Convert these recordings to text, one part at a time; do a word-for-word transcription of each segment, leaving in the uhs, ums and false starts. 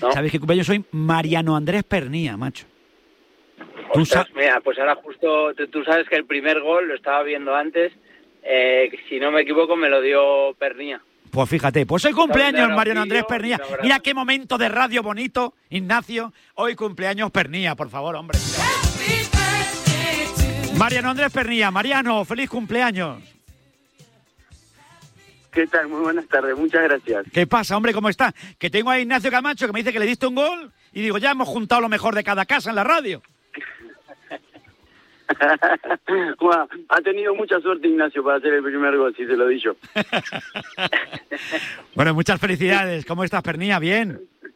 ¿no? ¿Sabes qué cumpleaños soy? Mariano Andrés Pernía, macho. ¿Tú Ostras, sa- mira, pues ahora justo, tú, tú sabes que el primer gol, lo estaba viendo antes, eh, si no me equivoco me lo dio Pernía. Pues fíjate, pues hoy cumpleaños Mariano Andrés Pernía. Mira qué momento de radio bonito, Ignacio. Hoy cumpleaños Pernía, por favor, hombre. Mariano Andrés Pernía. Mariano, feliz cumpleaños. ¿Qué tal? Muy buenas tardes, muchas gracias. ¿Qué pasa, hombre? ¿Cómo está? Que tengo a Ignacio Camacho que me dice que le diste un gol y digo, ya hemos juntado lo mejor de cada casa en la radio. Bueno, ha tenido mucha suerte Ignacio para hacer el primer gol, si se lo di yo. Bueno, muchas felicidades. ¿Cómo estás, Pernía? ¿Bien?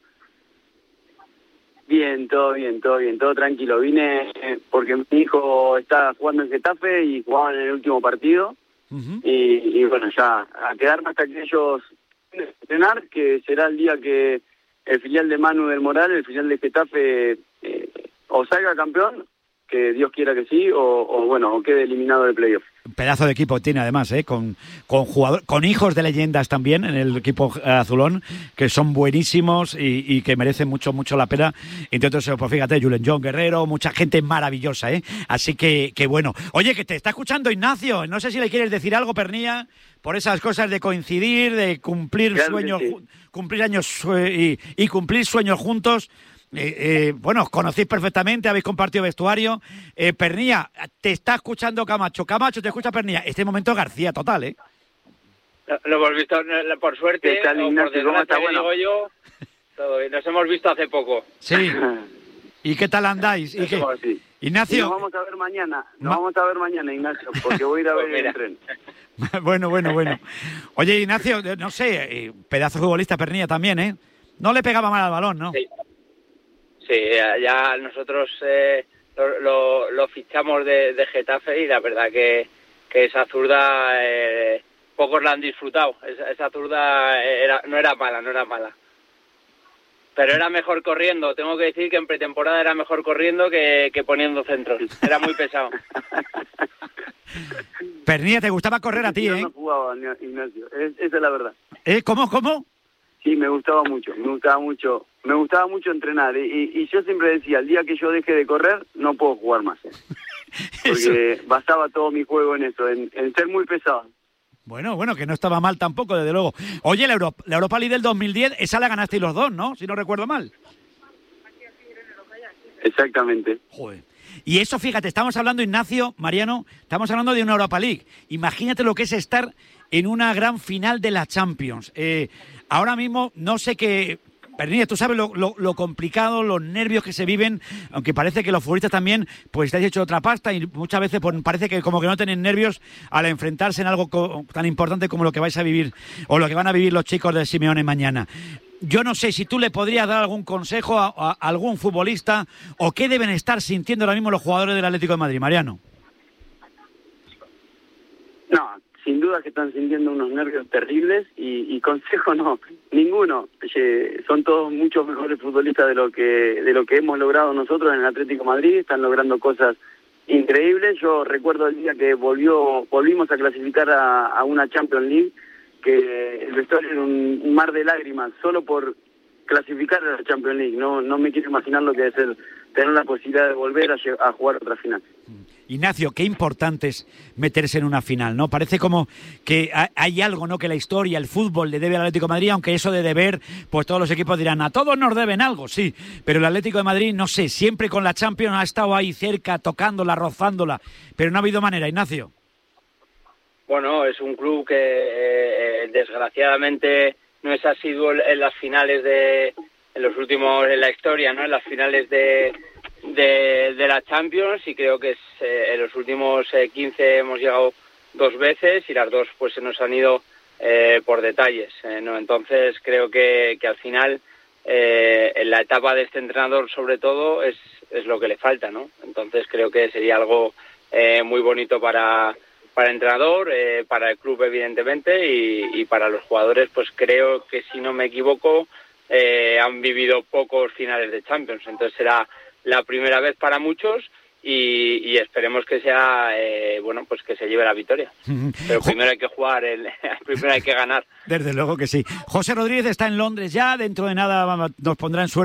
Bien, todo bien, todo bien, todo tranquilo. Vine porque mi hijo está jugando en Getafe y jugaban en el último partido. Uh-huh. y, y bueno, ya a quedarme hasta que ellos entrenar, que será el día que el filial de Manu del Moral, el filial de Getafe, eh, o salga campeón, que Dios quiera que sí, o, o bueno, o quede eliminado del playoff. Un pedazo de equipo tiene además, ¿eh? con, con, jugador, con hijos de leyendas también en el equipo azulón, que son buenísimos y, y que merecen mucho, mucho la pena. Entre otros, pues fíjate, Julen John Guerrero, mucha gente maravillosa, ¿eh? Así que, que bueno. Oye, que te está escuchando Ignacio, no sé si le quieres decir algo, Pernía, por esas cosas de coincidir, de cumplir claro sueños, sí. cumplir años y, y cumplir sueños juntos. Eh, eh, bueno, os conocéis perfectamente, habéis compartido vestuario. Eh, Pernía, te está escuchando Camacho. Camacho, te escucha Pernía. Este momento García total, ¿eh? Lo, lo hemos visto por suerte, tal, o Ignacio, por desgracia, está bueno? digo yo. Todo bien. Nos hemos visto hace poco. Sí. ¿Y qué tal andáis? ¿Y qué? Sí. Ignacio. Y nos vamos a ver mañana. Nos Ma... vamos a ver mañana, Ignacio, porque voy a ir a ver el tren. Bueno, bueno, bueno. Oye, Ignacio, no sé, pedazo de futbolista Pernía también, ¿eh? No le pegaba mal al balón, ¿no? Sí. Sí, ya nosotros eh, lo, lo, lo fichamos de, de Getafe y la verdad que, que esa zurda eh, pocos la han disfrutado. Esa, esa zurda era, no era mala, no era mala. Pero era mejor corriendo. Tengo que decir que en pretemporada era mejor corriendo que, que poniendo centros. Era muy pesado. Pernía, ¿te gustaba correr a ti, eh? Yo no jugaba, Ignacio. Es, esa es la verdad. ¿Eh? ¿Cómo, cómo? Sí, me gustaba mucho, me gustaba mucho, me gustaba mucho entrenar y, y, y yo siempre decía, el día que yo deje de correr, no puedo jugar más. ¿eh? Porque eso. Basaba todo mi juego en eso, en, en ser muy pesado. Bueno, bueno, que no estaba mal tampoco, desde luego. Oye, la Europa, la Europa League del dos mil diez, esa la ganasteis los dos, ¿no? Si no recuerdo mal. Exactamente. Joder. Y eso, fíjate, estamos hablando, Ignacio, Mariano, estamos hablando de una Europa League. Imagínate lo que es estar en una gran final de la Champions. Eh, ahora mismo, no sé qué... Pernilla, tú sabes lo, lo, lo complicado, los nervios que se viven, aunque parece que los futbolistas también, pues estáis hecho otra pasta y muchas veces pues, parece que como que no tienen nervios al enfrentarse en algo co- tan importante como lo que vais a vivir o lo que van a vivir los chicos de Simeone mañana. Yo no sé si tú le podrías dar algún consejo a, a, a algún futbolista o qué deben estar sintiendo ahora mismo los jugadores del Atlético de Madrid, Mariano. No, sin duda que están sintiendo unos nervios terribles y, y consejo no, ninguno. Eh, son todos muchos mejores futbolistas de lo que de lo que hemos logrado nosotros en el Atlético de Madrid, están logrando cosas increíbles. Yo recuerdo el día que volvió volvimos a clasificar a, a una Champions League, que el vestuario era un, un mar de lágrimas solo por clasificar a la Champions League. No no me quiero imaginar lo que debe ser tener la posibilidad de volver a, a jugar otra final. Ignacio, qué importante es meterse en una final, ¿no? Parece como que hay algo, ¿no? Que la historia, el fútbol le debe al Atlético de Madrid, aunque eso de deber, pues todos los equipos dirán, a todos nos deben algo, sí, pero el Atlético de Madrid, no sé, siempre con la Champions ha estado ahí cerca, tocándola, rozándola, pero no ha habido manera, Ignacio. Bueno, es un club que eh, desgraciadamente no es asiduo en las finales de, en los últimos, en la historia, ¿no? En las finales de... De, de la Champions, y creo que es, eh, en los últimos eh, quince hemos llegado dos veces y las dos pues se nos han ido eh, por detalles, eh, ¿no? Entonces creo que, que al final eh, en la etapa de este entrenador sobre todo es, es lo que le falta, ¿no? Entonces creo que sería algo eh, muy bonito para, para el entrenador, eh, para el club evidentemente y, y para los jugadores, pues creo que si no me equivoco eh, han vivido pocos finales de Champions, entonces será la primera vez para muchos y, y esperemos que sea, eh, bueno, pues que se lleve la victoria. Pero primero hay que jugar, el, primero hay que ganar. Desde luego que sí. José Rodríguez está en Londres ya, dentro de nada nos pondrá en suerte